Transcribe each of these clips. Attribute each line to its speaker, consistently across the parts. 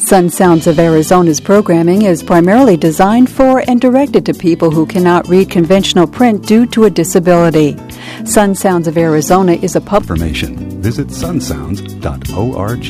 Speaker 1: Sun Sounds of Arizona's programming is primarily designed for and directed to people who cannot read conventional print due to a disability. Sun Sounds of Arizona is a
Speaker 2: information. Visit sunsounds.org.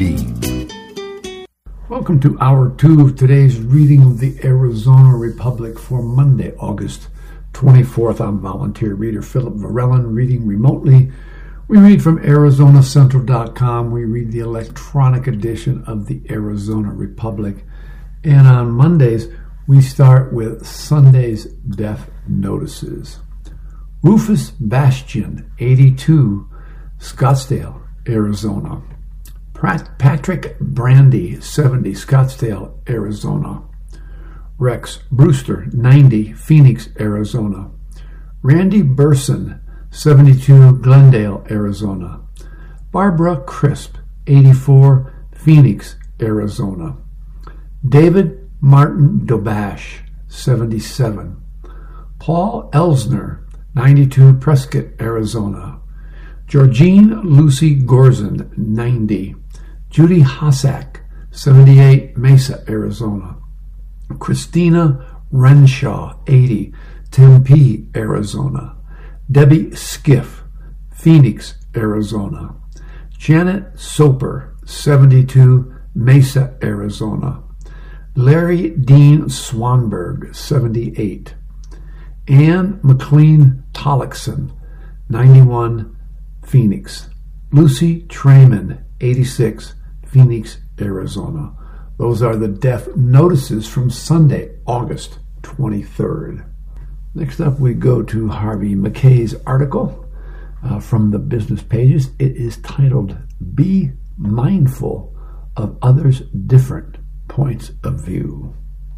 Speaker 3: Welcome to Hour 2 of today's reading of the Arizona Republic for Monday, August 24th. I'm volunteer reader Philip Varellin, reading remotely. We read from ArizonaCentral.com. We read the electronic edition of the Arizona Republic. And on Mondays, we start with Sunday's Death Notices. Rufus Bastian, 82, Scottsdale, Arizona. Patrick Brandy, 70, Scottsdale, Arizona. Rex Brewster, 90, Phoenix, Arizona. Randy Burson, 72, Glendale, Arizona. Barbara Crisp, 84, Phoenix, Arizona. David Martin Dobash, 77. Paul Elsner, 92, Prescott, Arizona. Georgine Lucy Gorzin, 90. Judy Hossack, 78, Mesa, Arizona. Christina Renshaw, 80, Tempe, Arizona. Debbie Skiff, Phoenix, Arizona. Janet Soper, 72, Mesa, Arizona. Larry Dean Swanberg, 78. Anne McLean Tollickson, 91, Phoenix. Lucy Trayman, 86, Phoenix, Arizona. Those are the death notices from Sunday, August 23rd. Next up, we go to Harvey McKay's article from the business pages. It is titled, Be Mindful of Others' Different Points of View.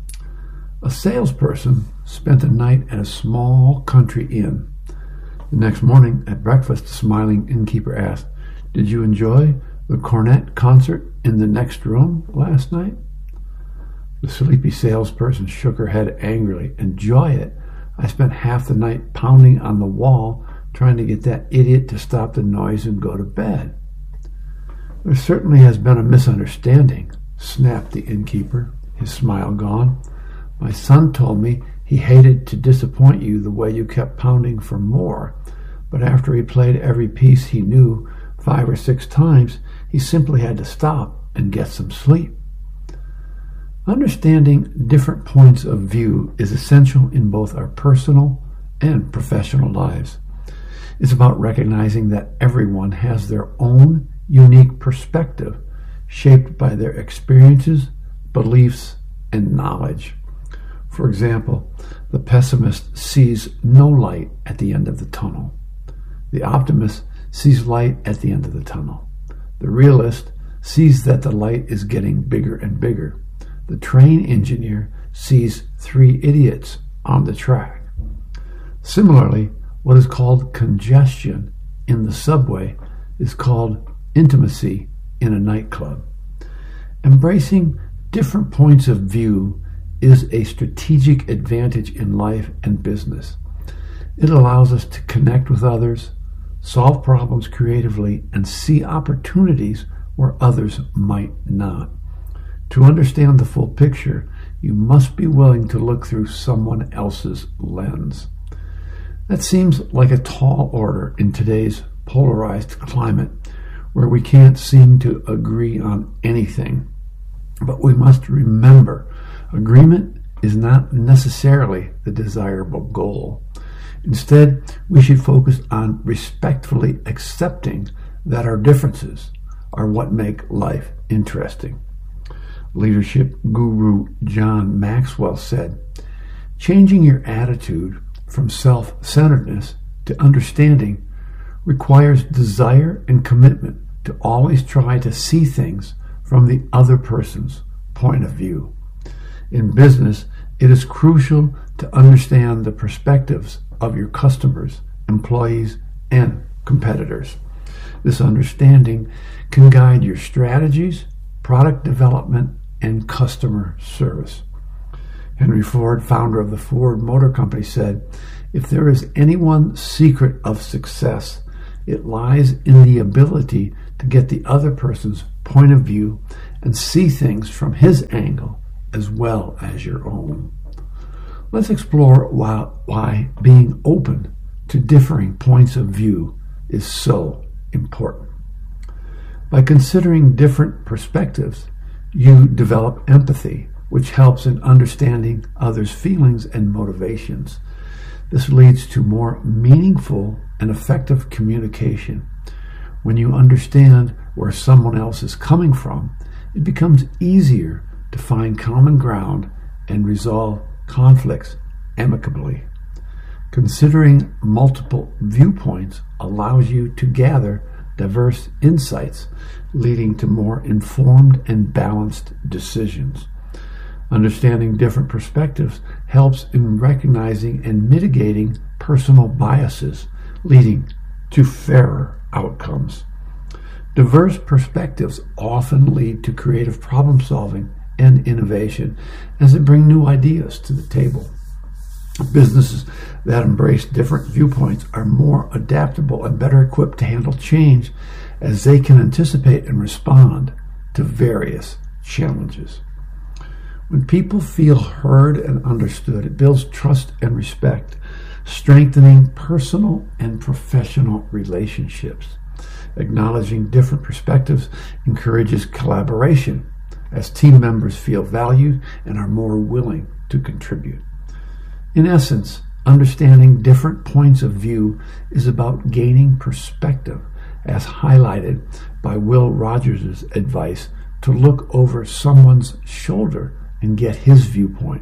Speaker 3: A salesperson spent a night at a small country inn. The next morning at breakfast, the smiling innkeeper asked, "Did you enjoy the cornet concert in the next room last night?" The sleepy salesperson shook her head angrily. "Enjoy it? I spent half the night pounding on the wall trying to get that idiot to stop the noise and go to bed." "There certainly has been a misunderstanding," snapped the innkeeper, his smile gone. "My son told me he hated to disappoint you the way you kept pounding for more, but after he played every piece he knew 5 or 6 times, he simply had to stop and get some sleep." Understanding different points of view is essential in both our personal and professional lives. It's about recognizing that everyone has their own unique perspective, shaped by their experiences, beliefs, and knowledge. For example, the pessimist sees no light at the end of the tunnel. The optimist sees light at the end of the tunnel. The realist sees that the light is getting bigger and bigger. The train engineer sees 3 idiots on the track. Similarly, what is called congestion in the subway is called intimacy in a nightclub. Embracing different points of view is a strategic advantage in life and business. It allows us to connect with others, solve problems creatively, and see opportunities where others might not. To understand the full picture, you must be willing to look through someone else's lens. That seems like a tall order in today's polarized climate, where we can't seem to agree on anything. But we must remember, agreement is not necessarily the desirable goal. Instead, we should focus on respectfully accepting that our differences are what make life interesting. Leadership guru John Maxwell said, "Changing your attitude from self-centeredness to understanding requires desire and commitment to always try to see things from the other person's point of view." In business, it is crucial to understand the perspectives of your customers, employees, and competitors. This understanding can guide your strategies, product development, and customer service. Henry Ford, founder of the Ford Motor Company, said, "If there is any one secret of success, it lies in the ability to get the other person's point of view and see things from his angle as well as your own. Let's explore why being open to differing points of view is so important. By considering different perspectives, you develop empathy, which helps in understanding others' feelings and motivations. This leads to more meaningful and effective communication. When you understand where someone else is coming from, it becomes easier to find common ground and resolve conflicts amicably. Considering multiple viewpoints allows you to gather diverse insights, leading to more informed and balanced decisions. Understanding different perspectives helps in recognizing and mitigating personal biases, leading to fairer outcomes. Diverse perspectives often lead to creative problem solving and innovation as they bring new ideas to the table. Businesses that embrace different viewpoints are more adaptable and better equipped to handle change as they can anticipate and respond to various challenges. When people feel heard and understood, it builds trust and respect, strengthening personal and professional relationships. Acknowledging different perspectives encourages collaboration as team members feel valued and are more willing to contribute. In essence, understanding different points of view is about gaining perspective, as highlighted by Will Rogers' advice to look over someone's shoulder and get his viewpoint.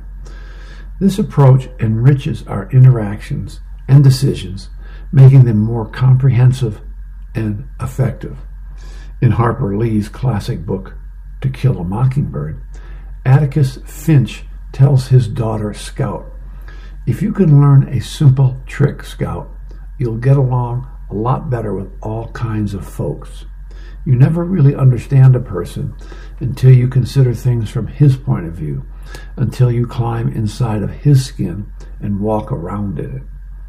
Speaker 3: This approach enriches our interactions and decisions, making them more comprehensive and effective. In Harper Lee's classic book, To Kill a Mockingbird, Atticus Finch tells his daughter Scout, "If you can learn a simple trick, Scout, you'll get along a lot better with all kinds of folks. You never really understand a person until you consider things from his point of view, until you climb inside of his skin and walk around in it."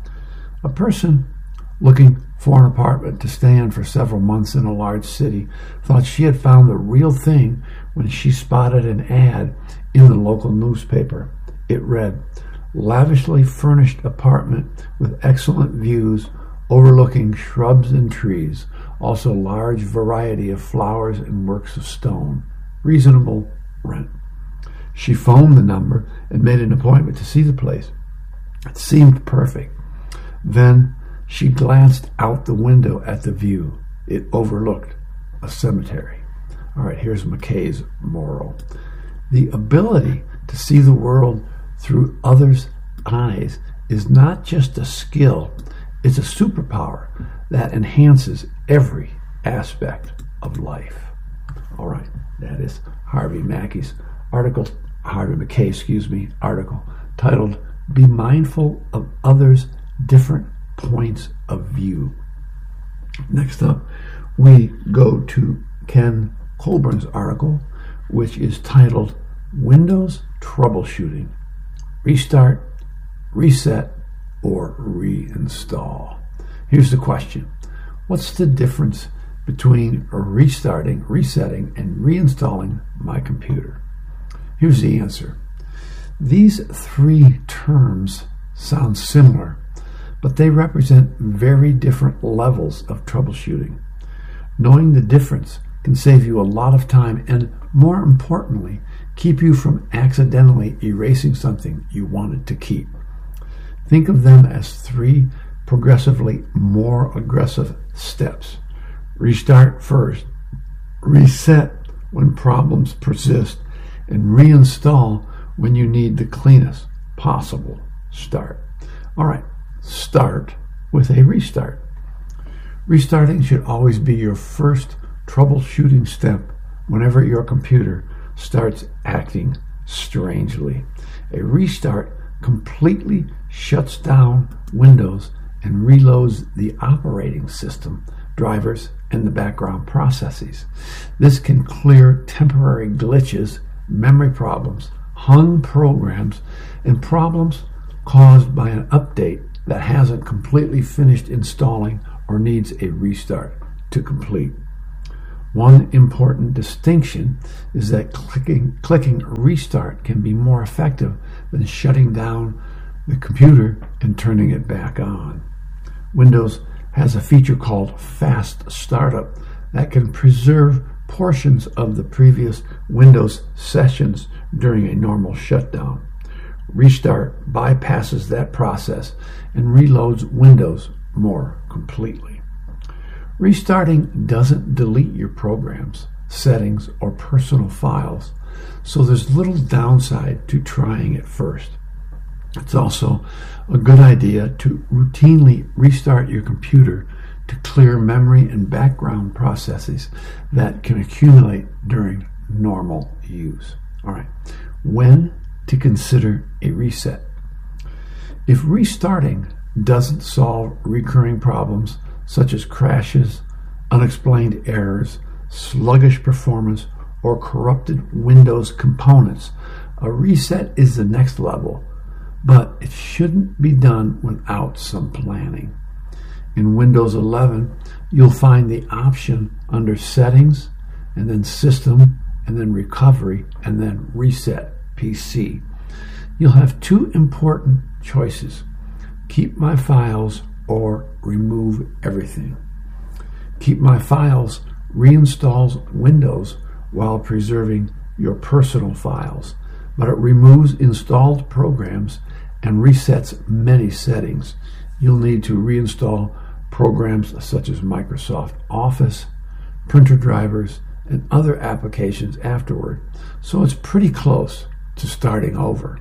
Speaker 3: A person looking for an apartment to stay in for several months in a large city thought she had found the real thing when she spotted an ad in the local newspaper. It read, "Lavishly furnished apartment with excellent views overlooking shrubs and trees, also large variety of flowers and works of stone. Reasonable rent." She phoned the number and made an appointment to see the place. It seemed perfect. Then she glanced out the window at the view. It overlooked a cemetery. All right, here's McKay's moral. The ability to see the world through others' eyes is not just a skill, it's a superpower that enhances every aspect of life. All right, that is Harvey McKay's article titled "Be Mindful of Others' Different Points of View." Next up, we go to Ken Colburn's article, which is titled "Windows Troubleshooting: Restart, Reset, or Reinstall." Here's the question. What's the difference between restarting, resetting, and reinstalling my computer? Here's the answer. These three terms sound similar, but they represent very different levels of troubleshooting. Knowing the difference can save you a lot of time and, more importantly, keep you from accidentally erasing something you wanted to keep. Think of them as three progressively more aggressive steps. Restart first, reset when problems persist, and reinstall when you need the cleanest possible start. All right, start with a restart. Restarting should always be your first troubleshooting step whenever your computer starts acting strangely. A restart completely shuts down Windows and reloads the operating system, drivers, and the background processes. This can clear temporary glitches, memory problems, hung programs, and problems caused by an update that hasn't completely finished installing or needs a restart to complete. One important distinction is that clicking restart can be more effective than shutting down the computer and turning it back on. Windows has a feature called Fast Startup that can preserve portions of the previous Windows sessions during a normal shutdown. Restart bypasses that process and reloads Windows more completely. Restarting doesn't delete your programs, settings, or personal files, so there's little downside to trying it first. It's also a good idea to routinely restart your computer to clear memory and background processes that can accumulate during normal use. All right, when to consider a reset? If restarting doesn't solve recurring problems such as crashes, unexplained errors, sluggish performance, or corrupted Windows components, a reset is the next level, but it shouldn't be done without some planning. In Windows 11, you'll find the option under Settings, and then System, and then Recovery, and then Reset PC. You'll have two important choices: Keep My Files or Remove Everything. Keep My Files reinstalls Windows while preserving your personal files, but it removes installed programs and resets many settings. You'll need to reinstall programs such as Microsoft Office, printer drivers, and other applications afterward, so it's pretty close to starting over.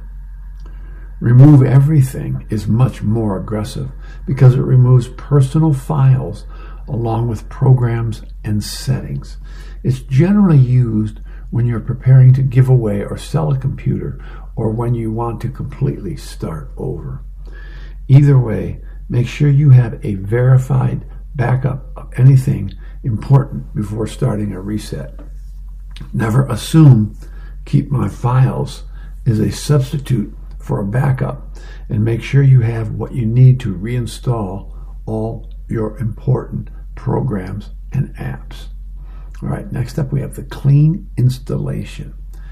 Speaker 3: Remove Everything is much more aggressive because it removes personal files along with programs and settings. It's generally used when you're preparing to give away or sell a computer, or when you want to completely start over. Either way, make sure you have a verified backup of anything important before starting a reset. Never assume Keep My Files is a substitute for a backup, and make sure you have what you need to reinstall all your important programs and apps. All right, next up we have the clean installation.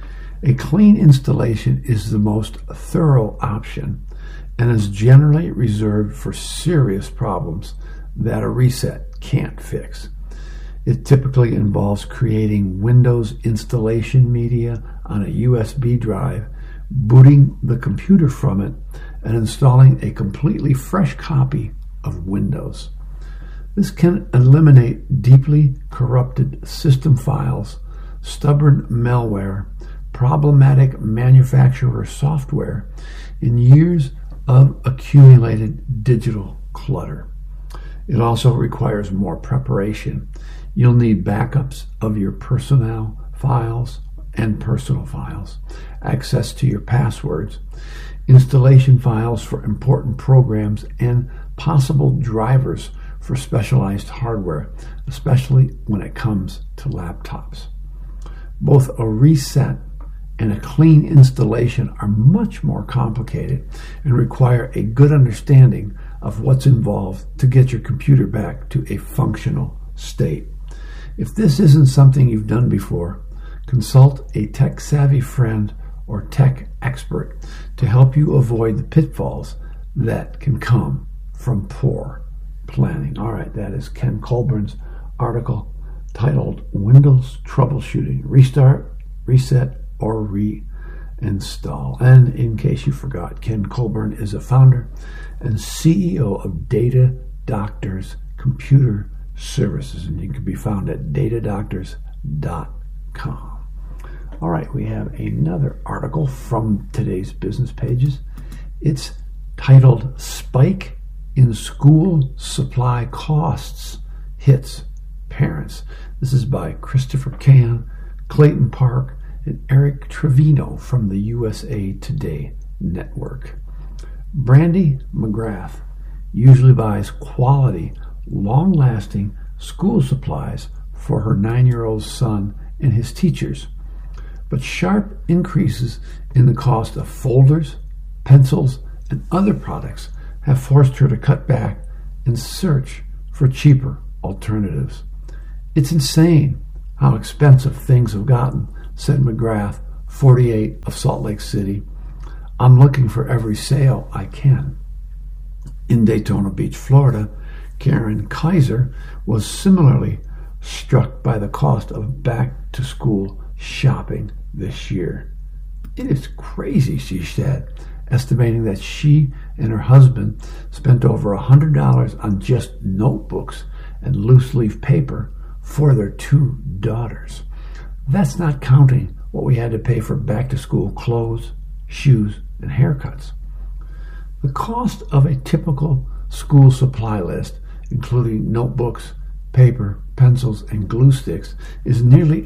Speaker 3: A clean installation is the most thorough option and is generally reserved for serious problems that a reset can't fix. It typically involves creating Windows installation media on a USB drive, booting the computer from it, and installing a completely fresh copy of Windows. This can eliminate deeply corrupted system files, stubborn malware, problematic manufacturer software, and years of accumulated digital clutter. It also requires more preparation. You'll need backups of your personnel files and personal files, access to your passwords, installation files for important programs, and possible drivers for specialized hardware, especially when it comes to laptops. Both a reset and a clean installation are much more complicated and require a good understanding of what's involved to get your computer back to a functional state. If this isn't something you've done before, consult a tech-savvy friend or tech expert to help you avoid the pitfalls that can come from poor planning. All right, that is Ken Colburn's article titled Windows Troubleshooting: Restart, Reset, or Reinstall. And in case you forgot, Ken Colburn is a founder and CEO of Data Doctors Computer Services, and you can be found at datadoctors.com. All right, we have another article from today's business pages. It's titled Spike in School Supply Costs Hits Parents. This is by Christopher Kahn, Clayton Park, and Eric Trevino from the USA Today Network. Brandy McGrath usually buys quality, long-lasting school supplies for her 9-year-old son and his teachers, but sharp increases in the cost of folders, pencils, and other products have forced her to cut back and search for cheaper alternatives. It's insane how expensive things have gotten, said McGrath, 48, of Salt Lake City. I'm looking for every sale I can. In Daytona Beach, Florida, Karen Kaiser was similarly struck by the cost of back-to-school shopping this year. It is crazy, she said, estimating that she and her husband spent over $100 on just notebooks and loose-leaf paper for their 2 daughters. That's not counting what we had to pay for back-to-school clothes, shoes, and haircuts. The cost of a typical school supply list, including notebooks, paper, pencils, and glue sticks, is nearly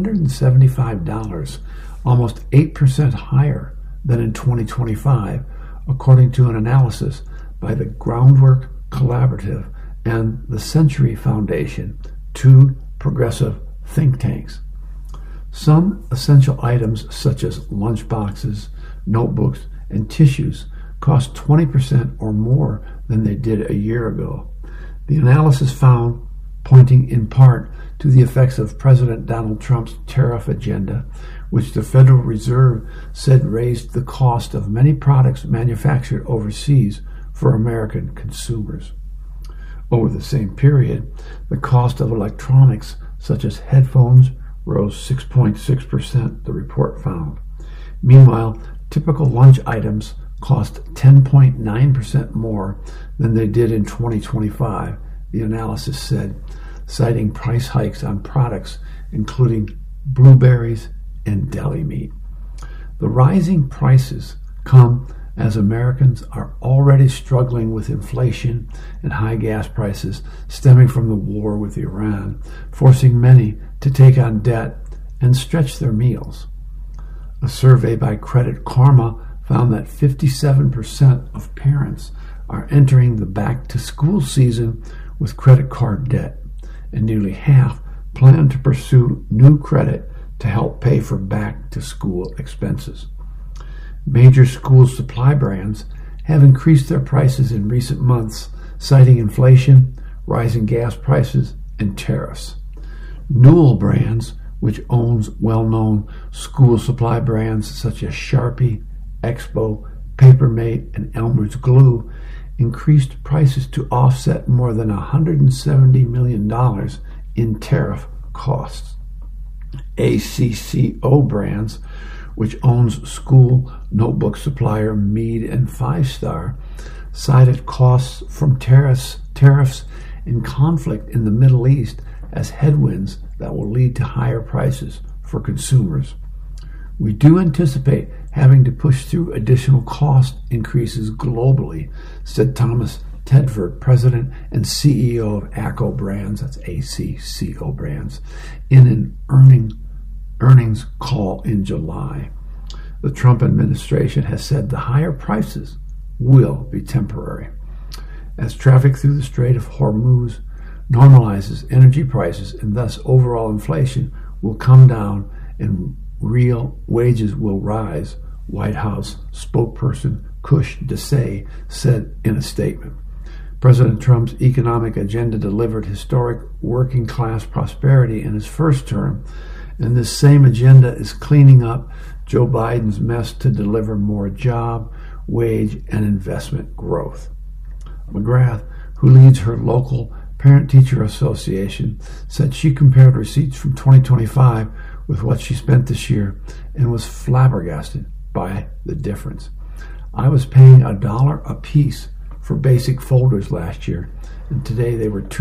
Speaker 3: $175, almost 8% higher than in 2025, according to an analysis by the Groundwork Collaborative and the Century Foundation, 2 progressive think tanks. Some essential items such as lunchboxes, notebooks, and tissues cost 20% or more than they did a year ago. The analysis found, pointing in part to the effects of President Donald Trump's tariff agenda, which the Federal Reserve said raised the cost of many products manufactured overseas for American consumers. Over the same period, the cost of electronics such as headphones rose 6.6%, the report found. Meanwhile, typical lunch items cost 10.9% more than they did in 2025, the analysis said, citing price hikes on products including blueberries and deli meat. The rising prices come as Americans are already struggling with inflation and high gas prices stemming from the war with Iran, forcing many to take on debt and stretch their meals. A survey by Credit Karma found that 57% of parents are entering the back-to-school season with credit card debt, and nearly half plan to pursue new credit to help pay for back-to-school expenses. Major school supply brands have increased their prices in recent months, citing inflation, rising gas prices, and tariffs. Newell Brands, which owns well-known school supply brands such as Sharpie, Expo, Papermate, and Elmer's Glue, increased prices to offset more than $170 million in tariff costs. ACCO Brands, which owns school notebook supplier Mead and Five Star, cited costs from tariffs and conflict in the Middle East as headwinds that will lead to higher prices for consumers. We do anticipate having to push through additional cost increases globally, said Thomas Tedford, president and CEO of ACCO Brands, that's ACCO Brands, in an earnings call in July. The Trump administration has said the higher prices will be temporary. As traffic through the Strait of Hormuz normalizes, energy prices and thus overall inflation will come down and real wages will rise, White House spokesperson Kush Desai said in a statement. President Trump's economic agenda delivered historic working-class prosperity in his first term, and this same agenda is cleaning up Joe Biden's mess to deliver more job, wage, and investment growth. McGrath, who leads her local Parent-Teacher Association, said she compared receipts from 2025 with what she spent this year and was flabbergasted by the difference. I was paying $1 a piece for basic folders last year, and today they were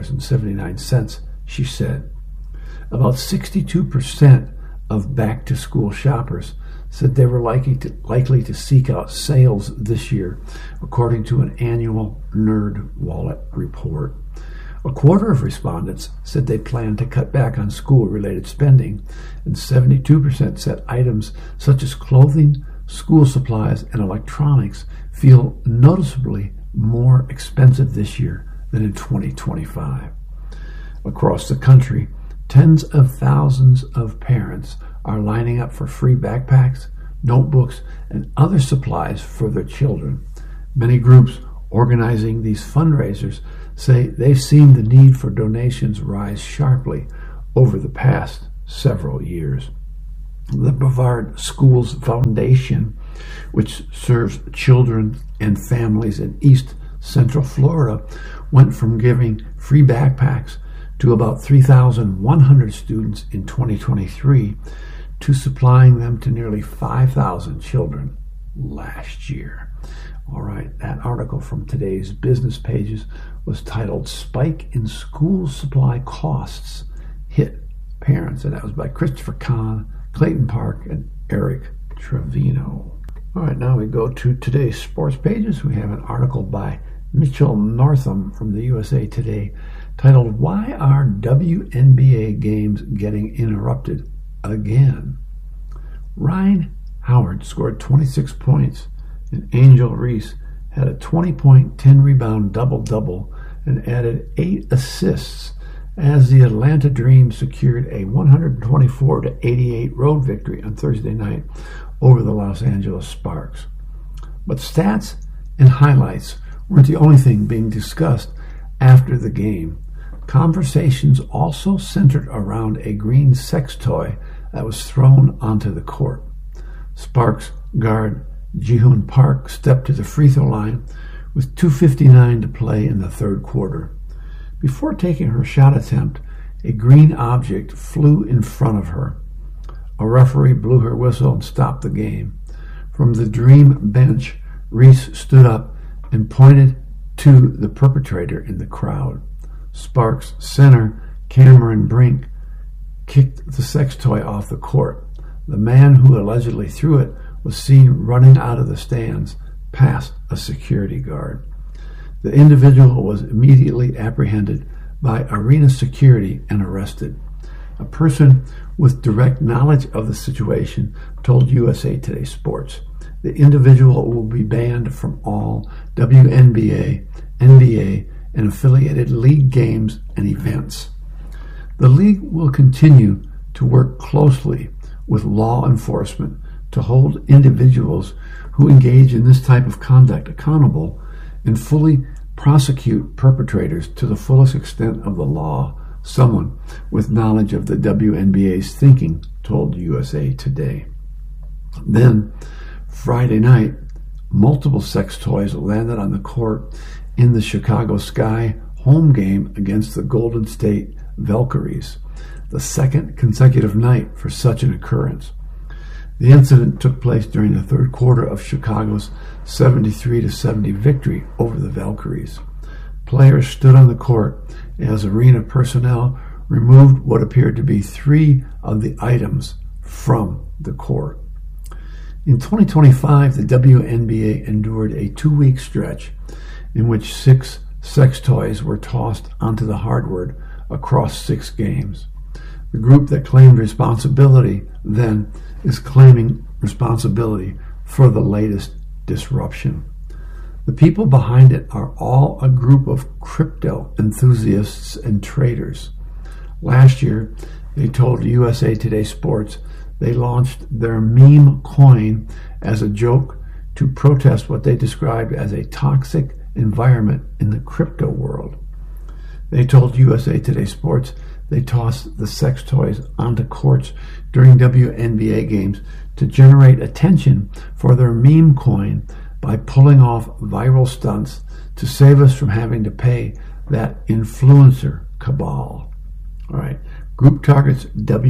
Speaker 3: $2.79, she said. About 62% of back-to-school shoppers said they were likely to seek out sales this year, according to an annual NerdWallet report. A quarter of respondents said they plan to cut back on school-related spending, and 72% said items such as clothing, school supplies, and electronics feel noticeably more expensive this year than in 2025. Across the country, tens of thousands of parents are lining up for free backpacks, notebooks, and other supplies for their children. Many groups organizing these fundraisers say they've seen the need for donations rise sharply over the past several years. The Brevard Schools Foundation, which serves children and families in East Central Florida, went from giving free backpacks to about 3,100 students in 2023 to supplying them to nearly 5,000 children last year. All right, that article from today's business pages was titled "Spike in School Supply Costs Hit Parents," and that was by Christopher Kahn, Clayton Park, and Eric Trevino. All right, now we go to today's sports pages. We have an article by Mitchell Northam from the USA Today titled "Why Are WNBA Games Getting Interrupted Again?" Ryan Howard scored 26 points, and Angel Reese had a 20-point, 10-rebound double-double and added 8 assists as the Atlanta Dream secured a 124-88 road victory on Thursday night over the Los Angeles Sparks. But stats and highlights weren't the only thing being discussed after the game. Conversations also centered around a green sex toy that was thrown onto the court. Sparks guard Ji-Hoon Park stepped to the free throw line with 2:59 to play in the third quarter. Before taking her shot attempt, a green object flew in front of her. A referee blew her whistle and stopped the game. From the Dream bench, Reese stood up and pointed to the perpetrator in the crowd. Sparks center Cameron Brink kicked the sex toy off the court. The man who allegedly threw it was seen running out of the stands past a security guard. The individual was immediately apprehended by arena security and arrested. A person with direct knowledge of the situation told USA Today Sports the individual will be banned from all WNBA, NBA, and affiliated league games and events. The league will continue to work closely with law enforcement to hold individuals who engage in this type of conduct accountable and fully prosecute perpetrators to the fullest extent of the law, someone with knowledge of the WNBA's thinking told USA Today. Then, Friday night, multiple sex toys landed on the court in the Chicago Sky home game against the Golden State Valkyries, the second consecutive night for such an occurrence. The incident took place during the third quarter of Chicago's 73-70 victory over the Valkyries. Players stood on the court as arena personnel removed what appeared to be 3 of the items from the court. In 2025, the WNBA endured a 2-week stretch in which 6 sex toys were tossed onto the hardwood across 6 games. The group that claimed responsibility then is claiming responsibility for the latest disruption. The people behind it are all a group of crypto enthusiasts and traders. Last year, they told USA Today Sports they launched their meme coin as a joke to protest what they described as a toxic environment in the crypto world. They told USA Today Sports they tossed the sex toys onto courts during WNBA games to generate attention for their meme coin by pulling off viral stunts to save us from having to pay that influencer cabal. All right, group targets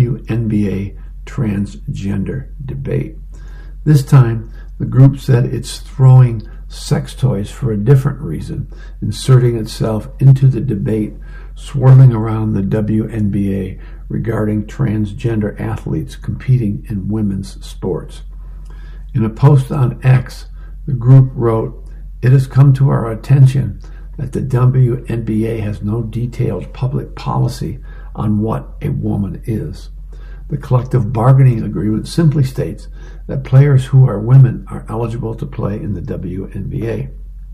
Speaker 3: WNBA transgender debate. This time, the group said it's throwing sex toys for a different reason, inserting itself into the debate swirling around the WNBA regarding transgender athletes competing in women's sports. In a post on X, the group wrote, "It has come to our attention that the WNBA has no detailed public policy on what a woman is. The collective bargaining agreement simply states that players who are women are eligible to play in the WNBA.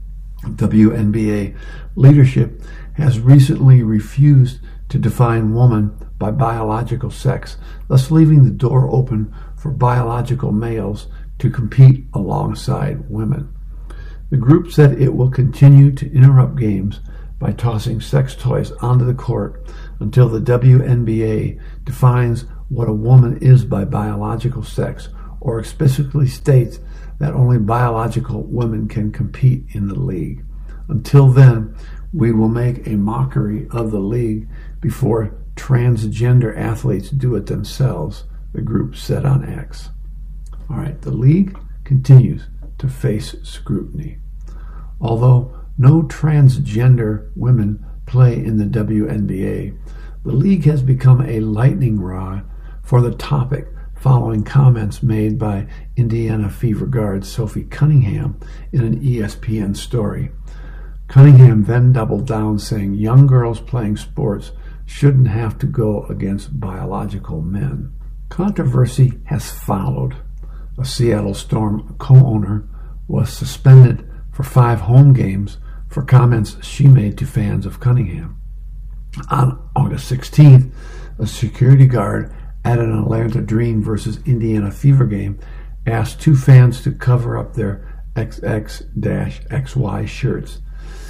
Speaker 3: WNBA leadership has recently refused to define woman by biological sex, thus leaving the door open for biological males to compete alongside women. The group said it will continue to interrupt games by tossing sex toys onto the court until the WNBA defines what a woman is by biological sex, or explicitly states that only biological women can compete in the league. Until then, we will make a mockery of the league before transgender athletes do it themselves, the group said on X. All right, the league continues to face scrutiny. Although no transgender women play in the WNBA, the league has become a lightning rod for the topic following comments made by Indiana Fever guard Sophie Cunningham in an ESPN story. Cunningham then doubled down, saying young girls playing sports shouldn't have to go against biological men. Controversy has followed. A Seattle Storm co-owner was suspended for 5 home games for comments she made to fans of Cunningham. On August 16th, a security guard at an Atlanta Dream versus Indiana Fever game asked 2 fans to cover up their XX-XY shirts.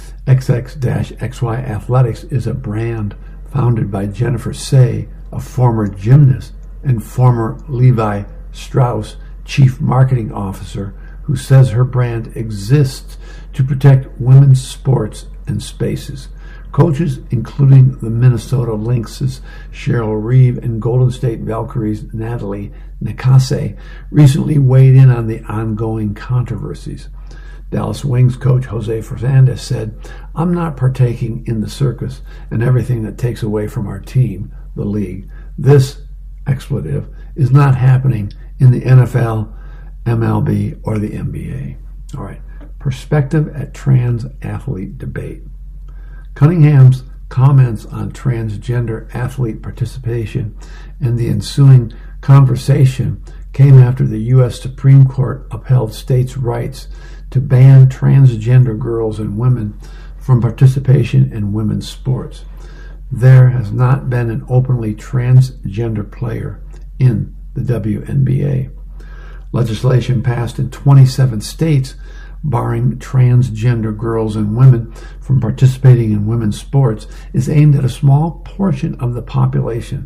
Speaker 3: XX-XY Athletics is a brand founded by Jennifer Say, a former gymnast and former Levi Strauss chief marketing officer, who says her brand exists to protect women's sports and spaces. Coaches, including the Minnesota Lynx's Cheryl Reeve and Golden State Valkyries' Natalie Nakase, recently weighed in on the ongoing controversies. Dallas Wings coach Jose Fernandez said, "I'm not partaking in the circus and everything that takes away from our team, the league. This expletive is not happening in the NFL, MLB, or the NBA." All right, perspective at trans athlete debate. Cunningham's comments on transgender athlete participation and the ensuing conversation came after the U.S. Supreme Court upheld states' rights to ban transgender girls and women from participation in women's sports. There has not been an openly transgender player in the WNBA. Legislation passed in 27 states barring transgender girls and women from participating in women's sports is aimed at a small portion of the population.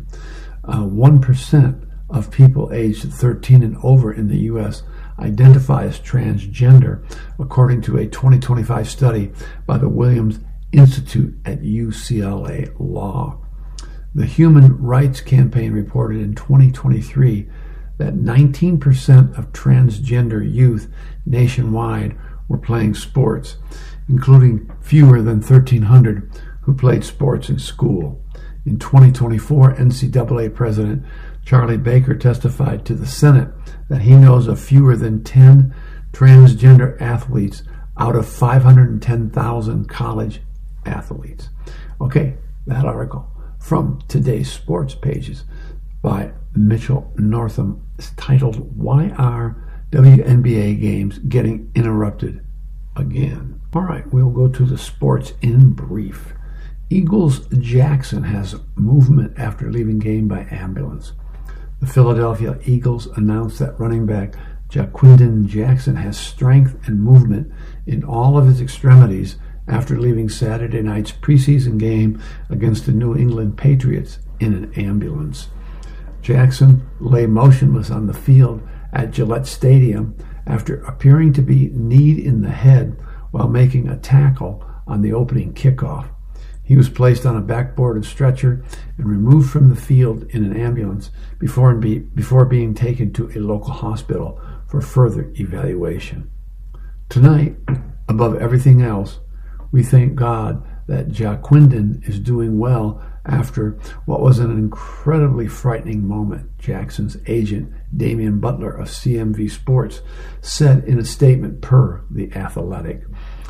Speaker 3: 1% of people aged 13 and over in the U.S. identify as transgender, according to a 2025 study by the Williams Institute at UCLA Law. The Human Rights Campaign reported in 2023 that 19% of transgender youth nationwide were playing sports, including fewer than 1,300 who played sports in school. In 2024, NCAA President Charlie Baker testified to the Senate that he knows of fewer than 10 transgender athletes out of 510,000 college athletes. Okay, that article from today's sports pages by Mitchell Northam is titled, "Why Are WNBA Games Getting Interrupted Again?" All right, we'll go to the sports in brief. Eagles Jackson has movement after leaving game by ambulance. The Philadelphia Eagles announced that running back Jaquindon Jackson has strength and movement in all of his extremities after leaving Saturday night's preseason game against the New England Patriots in an ambulance. Jackson lay motionless on the field at Gillette Stadium after appearing to be kneed in the head while making a tackle on the opening kickoff. He was placed on a backboarded stretcher and removed from the field in an ambulance before being taken to a local hospital for further evaluation. Tonight, above everything else, we thank God that Jaquindon is doing well after what was an incredibly frightening moment, Jackson's agent, Damian Butler of CMV Sports, said in a statement per The Athletic.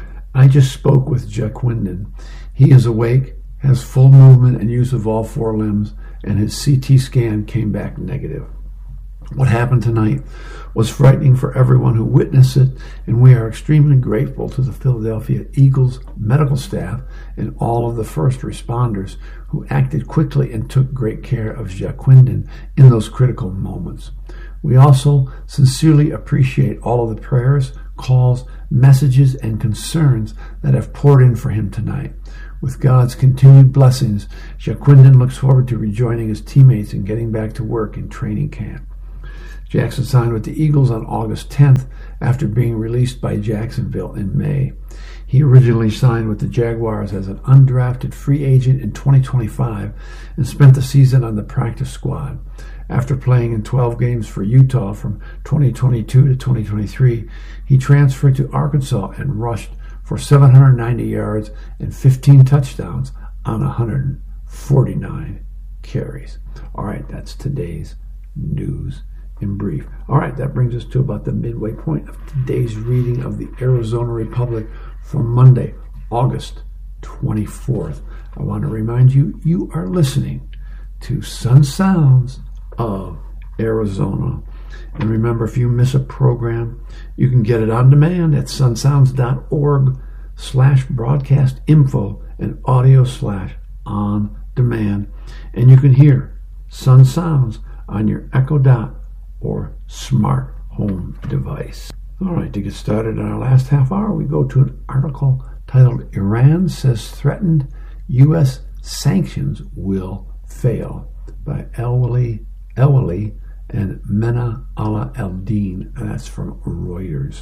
Speaker 3: "I just spoke with Jaquindon. He is awake, has full movement and use of all 4 limbs, and his CT scan came back negative. What happened tonight was frightening for everyone who witnessed it, and we are extremely grateful to the Philadelphia Eagles medical staff and all of the first responders who acted quickly and took great care of Jaquindon in those critical moments. We also sincerely appreciate all of the prayers, calls, messages, and concerns that have poured in for him tonight. With God's continued blessings, Jacquinden looks forward to rejoining his teammates and getting back to work in training camp. Jackson signed with the Eagles on August 10th after being released by Jacksonville in May. He originally signed with the Jaguars as an undrafted free agent in 2025 and spent the season on the practice squad. After playing in 12 games for Utah from 2022 to 2023, he transferred to Arkansas and rushed for 790 yards and 15 touchdowns on 149 carries. All right, that's today's news in brief. All right, that brings us to about the midway point of today's reading of the Arizona Republic for Monday, August 24th. I want to remind you, you are listening to Sun Sounds of Arizona. And remember, if you miss a program, you can get it on demand at sunsounds.org/broadcast info and audio/on demand. And you can hear Sun Sounds on your Echo Dot or smart home device. All right, to get started in our last half hour, we go to an article titled Iran Says Threatened U.S. Sanctions Will Fail by Elwali and Mena Allah El-Din, and that's from Reuters.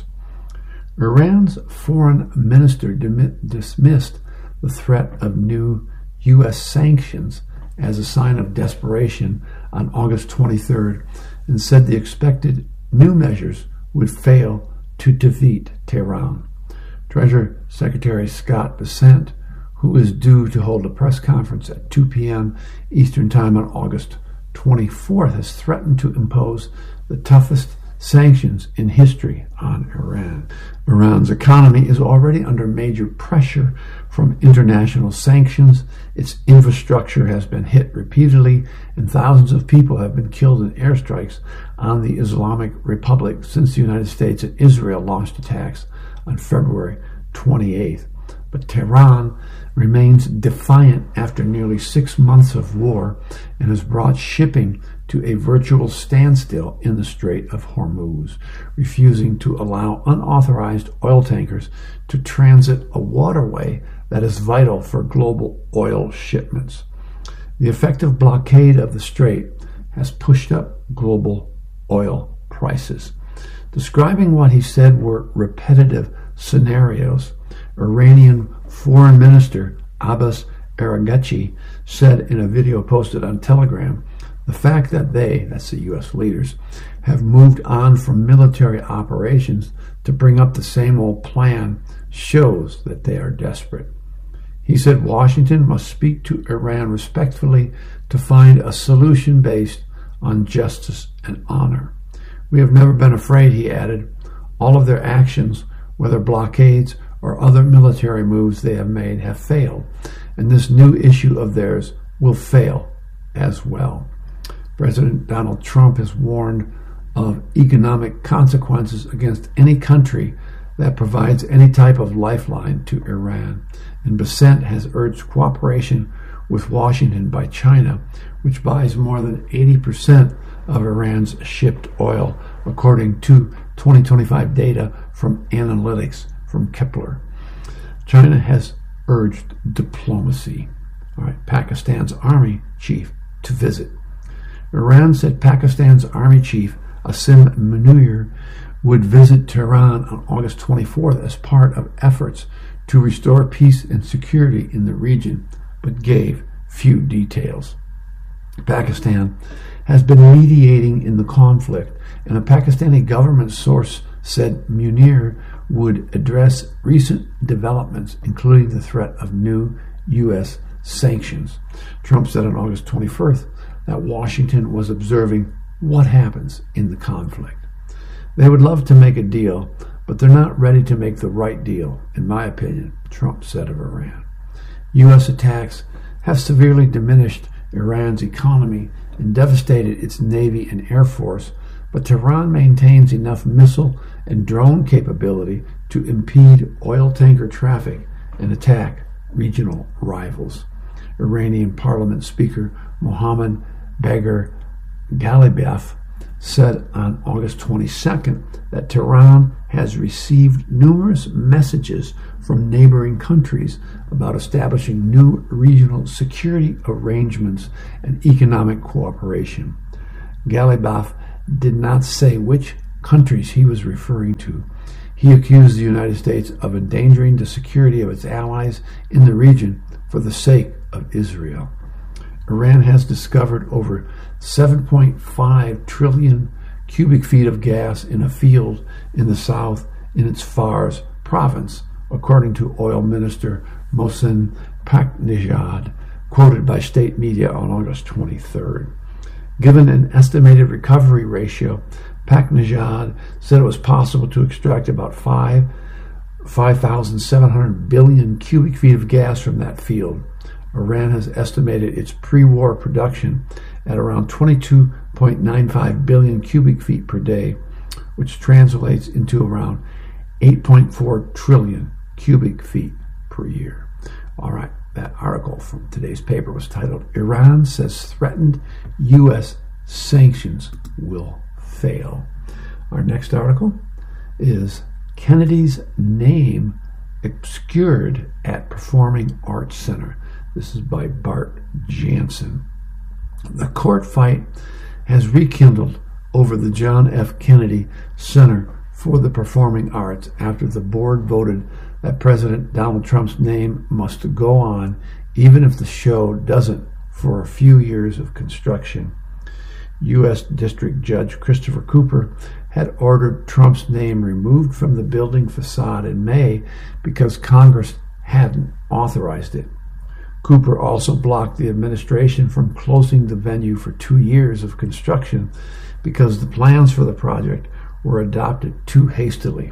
Speaker 3: Iran's foreign minister dismissed the threat of new U.S. sanctions as a sign of desperation on August 23rd and said the expected new measures would fail to defeat Tehran. Treasury Secretary Scott Bessent, who is due to hold a press conference at 2 p.m. Eastern Time on August 24th, has threatened to impose the toughest sanctions in history on Iran. Iran's economy is already under major pressure from international sanctions. Its infrastructure has been hit repeatedly, and thousands of people have been killed in airstrikes on the Islamic Republic since the United States and Israel launched attacks on February 28th. But Tehran remains defiant after nearly 6 months of war and has brought shipping to a virtual standstill in the Strait of Hormuz, refusing to allow unauthorized oil tankers to transit a waterway that is vital for global oil shipments. The effective blockade of the strait has pushed up global oil prices. Describing what he said were repetitive scenarios, Iranian Foreign Minister Abbas Araghchi said in a video posted on Telegram, the fact that they, that's the U.S. leaders, have moved on from military operations to bring up the same old plan shows that they are desperate. He said Washington must speak to Iran respectfully to find a solution based on justice and honor. We have never been afraid, he added. All of their actions, whether blockades or other military moves they have made, have failed, and this new issue of theirs will fail as well. President Donald Trump has warned of economic consequences against any country that provides any type of lifeline to Iran, and Bessent has urged cooperation with Washington by China, which buys more than 80% of Iran's shipped oil, according to 2025 data from analytics from Kepler. China has urged diplomacy. All right, Pakistan's army chief to visit. Iran said Pakistan's army chief, Asim Munir, would visit Tehran on August 24th as part of efforts to restore peace and security in the region, but gave few details. Pakistan has been mediating in the conflict, and a Pakistani government source said Munir would address recent developments, including the threat of new U.S. sanctions. Trump said on August 21st that Washington was observing what happens in the conflict. They would love to make a deal, but they're not ready to make the right deal, in my opinion, Trump said of Iran. U.S. attacks have severely diminished Iran's economy and devastated its Navy and Air Force, but Tehran maintains enough missile and drone capability to impede oil tanker traffic and attack regional rivals. Iranian Parliament Speaker Mohammad Bagher Ghalibaf said on August 22nd that Tehran has received numerous messages from neighboring countries about establishing new regional security arrangements and economic cooperation. Ghalibaf did not say which countries he was referring to. He accused the United States of endangering the security of its allies in the region for the sake of Israel. Iran has discovered over 7.5 trillion cubic feet of gas in a field in the south in its Fars province, according to Oil Minister Mohsen Paknejad, quoted by state media on August 23rd. Given an estimated recovery ratio, Paknejad said it was possible to extract about 5,700 billion cubic feet of gas from that field. Iran has estimated its pre-war production at around 22.95 billion cubic feet per day, which translates into around 8.4 trillion cubic feet per year. All right, that article from today's paper was titled, Iran Says Threatened U.S. Sanctions Will Fail. Our next article is Kennedy's Name Obscured at Performing Arts Center. This is by Bart Jansen. The court fight has rekindled over the John F. Kennedy Center for the Performing Arts after the board voted that President Donald Trump's name must go on even if the show doesn't for a few years of construction. U.S. District Judge Christopher Cooper had ordered Trump's name removed from the building facade in May because Congress hadn't authorized it. Cooper also blocked the administration from closing the venue for 2 years of construction because the plans for the project were adopted too hastily.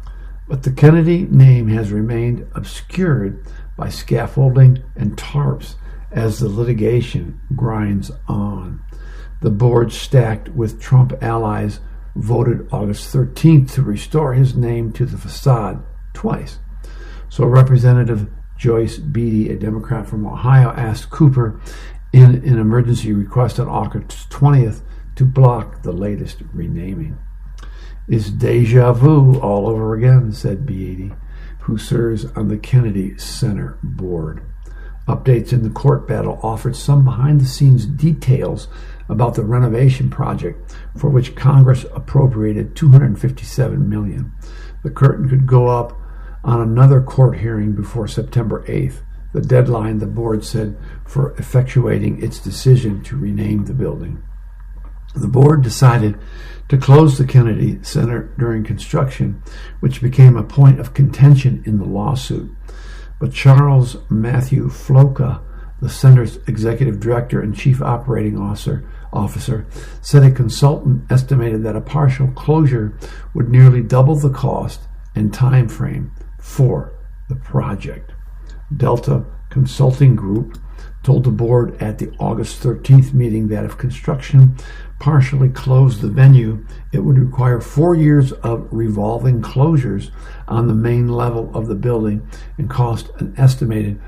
Speaker 3: But the Kennedy name has remained obscured by scaffolding and tarps as the litigation grinds on. The board, stacked with Trump allies, voted August 13th to restore his name to the facade twice. So Representative Joyce Beatty, a Democrat from Ohio, asked Cooper in an emergency request on August 20th to block the latest renaming. It's deja vu all over again, said Beatty, who serves on the Kennedy Center board. Updates in the court battle offered some behind-the-scenes details about the renovation project for which Congress appropriated $257 million. The curtain could go up on another court hearing before September 8th, the deadline, the board said, for effectuating its decision to rename the building. The board decided to close the Kennedy Center during construction, which became a point of contention in the lawsuit. But Charles Matthew Floca, the center's executive director and chief operating officer, said a consultant estimated that a partial closure would nearly double the cost and time frame for the project. Delta Consulting Group told the board at the August 13th meeting that if construction partially closed the venue, it would require 4 years of revolving closures on the main level of the building and cost an estimated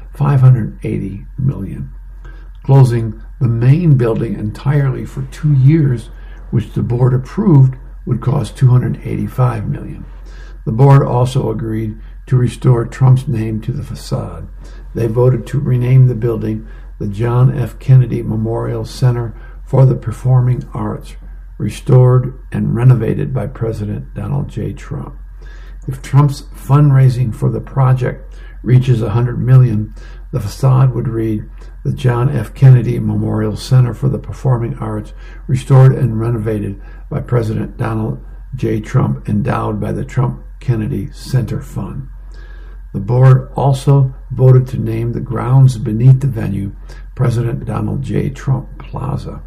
Speaker 3: $580 million. Closing the main building entirely for 2 years, which the board approved, would cost $285 million. The board also agreed to restore Trump's name to the facade. They voted to rename the building the John F. Kennedy Memorial Center for the Performing Arts, restored and renovated by President Donald J. Trump. If Trump's fundraising for the project reaches $100 million, the facade would read the John F. Kennedy Memorial Center for the Performing Arts, restored and renovated by President Donald J. Trump, endowed by the Trump Kennedy Center Fund. The board also voted to name the grounds beneath the venue President Donald J. Trump Plaza.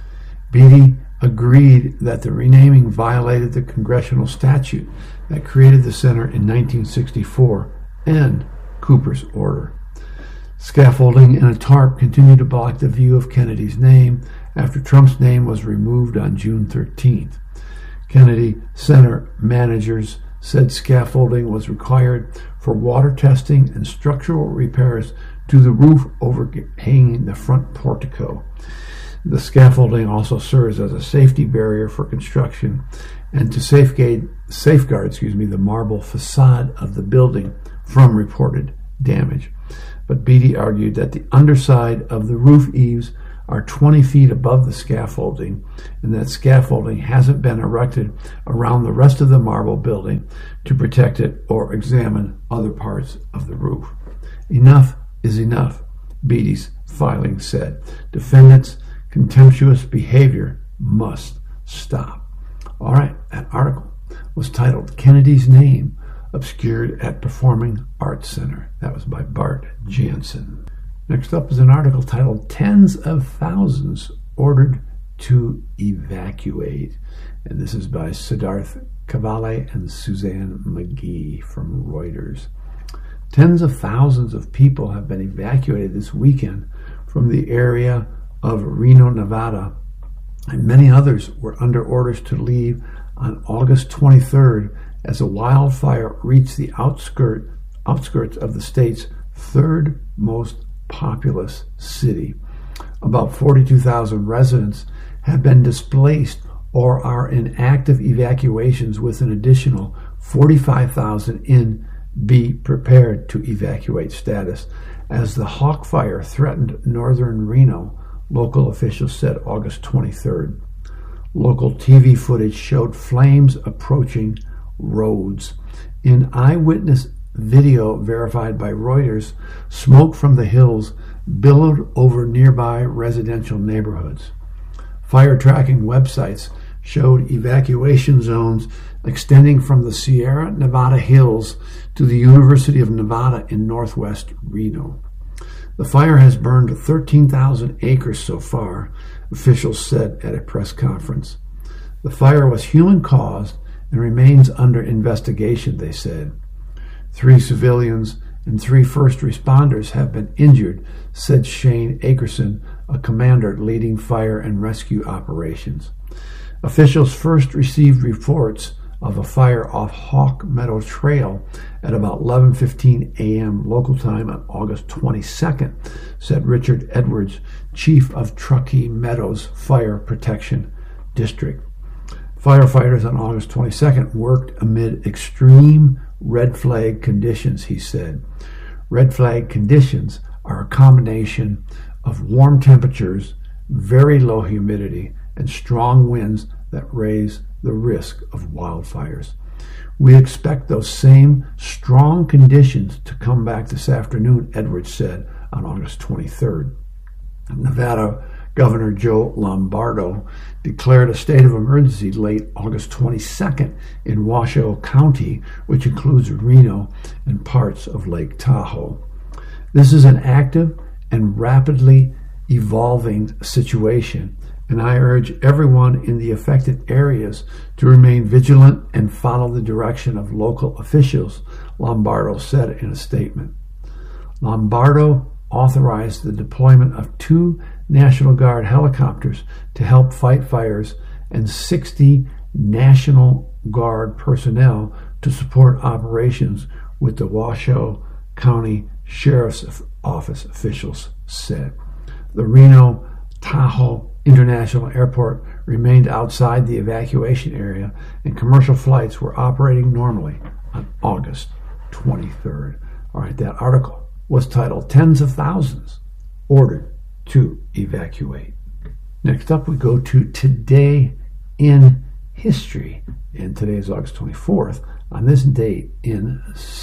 Speaker 3: Beatty agreed that the renaming violated the congressional statute that created the center in 1964 and Cooper's order. Scaffolding and a tarp continued to block the view of Kennedy's name after Trump's name was removed on June 13th. Kennedy Center managers said scaffolding was required for water testing and structural repairs to the roof overhanging the front portico. The scaffolding also serves as a safety barrier for construction and to safeguard the marble facade of the building from reported damage. But Beatty argued that the underside of the roof eaves are 20 feet above the scaffolding, and that scaffolding hasn't been erected around the rest of the marble building to protect it or examine other parts of the roof. Enough is enough, Beatty's filing said. Defendants' contemptuous behavior must stop. All right, that article was titled Kennedy's Name Obscured at Performing Arts Center. That was by Bart Jansen. Next up is an article titled Tens of Thousands Ordered to Evacuate. And this is by Siddharth Kavale and Suzanne McGee from Reuters. Tens of thousands of people have been evacuated this weekend from the area of Reno, Nevada, and many others were under orders to leave on August 23rd as a wildfire reached the outskirts of the state's third most populous city. About 42,000 residents have been displaced or are in active evacuations, with an additional 45,000 in be prepared to evacuate status as the Hawk Fire threatened northern Reno, local officials said August 23rd. Local TV footage showed flames approaching roads. In eyewitness video verified by Reuters, smoke from the hills billowed over nearby residential neighborhoods. Fire tracking websites showed evacuation zones extending from the Sierra Nevada hills to the University of Nevada in northwest Reno. The fire has burned 13,000 acres so far, officials said at a press conference. The fire was human-caused and remains under investigation, they said. 3 civilians and 3 first responders have been injured, said Shane Akerson, a commander leading fire and rescue operations. Officials first received reports of a fire off Hawk Meadow Trail at about 11:15 a.m. local time on August 22nd, said Richard Edwards, chief of Truckee Meadows Fire Protection District. Firefighters on August 22nd worked amid extreme red flag conditions, he said. Red flag conditions are a combination of warm temperatures, very low humidity, and strong winds that raise the risk of wildfires. We expect those same strong conditions to come back this afternoon, Edwards said on August 23rd. Nevada Governor Joe Lombardo declared a state of emergency late August 22nd in Washoe County, which includes Reno and parts of Lake Tahoe. This is an active and rapidly evolving situation, and I urge everyone in the affected areas to remain vigilant and follow the direction of local officials, Lombardo said in a statement. Lombardo authorized the deployment of 2 National Guard helicopters to help fight fires and 60 National Guard personnel to support operations with the Washoe County Sheriff's Office, officials said. The Reno Tahoe International Airport remained outside the evacuation area, and commercial flights were operating normally on August 23rd. All right, that article was titled Tens of Thousands Ordered to Evacuate. Next up, we go to Today in History. And today is August 24th. On this date in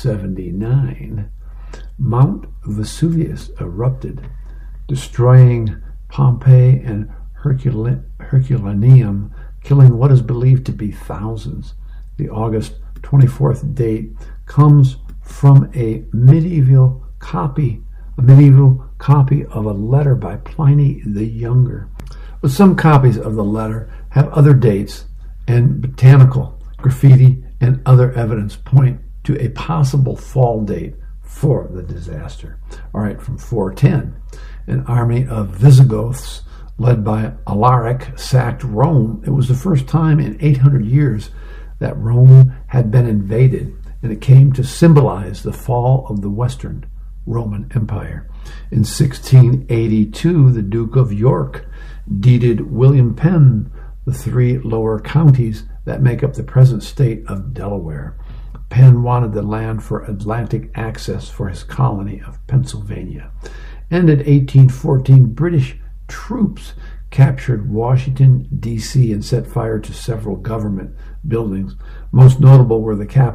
Speaker 3: 79, Mount Vesuvius erupted, destroying Pompeii and Herculaneum, killing what is believed to be thousands. The August 24th date comes from a medieval copy of a letter by Pliny the Younger. But some copies of the letter have other dates, and botanical, graffiti, and other evidence point to a possible fall date for the disaster. All right, from 410, an army of Visigoths led by Alaric sacked Rome. It was the first time in 800 years that Rome had been invaded, and it came to symbolize the fall of the Western Roman Empire. In 1682, the Duke of York deeded William Penn the 3 lower counties that make up the present state of Delaware. Penn wanted the land for Atlantic access for his colony of Pennsylvania. And in 1814, British troops captured Washington, D.C. and set fire to several government buildings. Most notable were the Capitol